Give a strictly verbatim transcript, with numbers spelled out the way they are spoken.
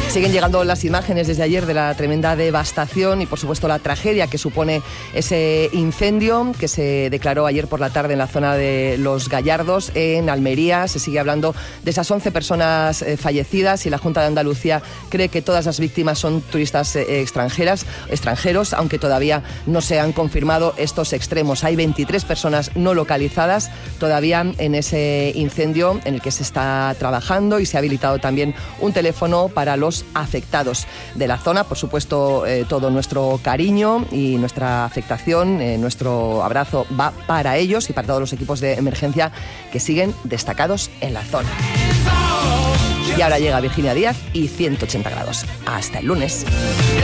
Siguen llegando las imágenes desde ayer de la tremenda devastación y, por supuesto, la tragedia que supone ese incendio que se declaró ayer por la tarde en la zona de Los Gallardos, en Almería. Se sigue hablando de esas once personas eh, fallecidas y la Junta de Andalucía cree que todas las víctimas son turistas eh, extranjeras, extranjeros, aunque todavía no se han confirmado estos extremos. Hay veintitrés personas no localizadas todavía en ese incendio en el que se está trabajando y se ha habilitado también un teléfono para los afectados de la zona. Por supuesto, eh, todo nuestro cariño y nuestra afectación, eh, nuestro abrazo va para ellos y para todos los equipos de emergencia que siguen destacados en la zona. Y ahora llega Virginia Díaz y ciento ochenta grados. Hasta el lunes.